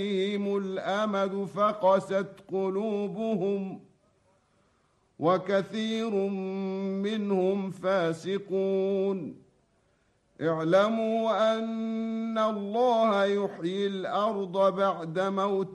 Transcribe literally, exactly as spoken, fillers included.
الأمد فقست قلوبهم وكثير منهم فاسقون. اعلموا أن الله يحيي الأرض بعد موتها